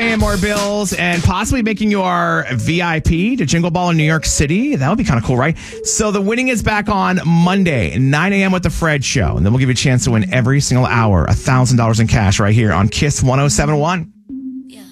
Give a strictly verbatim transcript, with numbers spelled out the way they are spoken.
paying more bills and possibly making you our V I P to Jingle Ball in New York City. That would be kind of cool, right? So the winning is back on Monday, nine a.m. with the Fred Show. And then we'll give you a chance to win every single hour, one thousand dollars in cash right here on Kiss one oh seven point one.